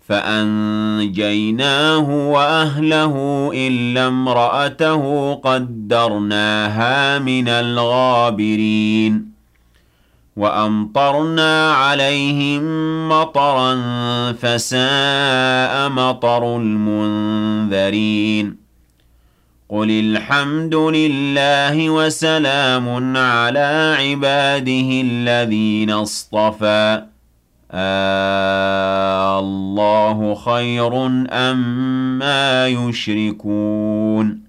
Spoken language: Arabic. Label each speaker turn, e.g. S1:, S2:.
S1: فأنجيناه وأهله إلا امرأته قدرناها من الغابرين وأمطرنا عليهم مطرا فساء مطر المنذرين قل الحمد لله وسلام على عباده الذين اصطفى الله خير أم ما يشركون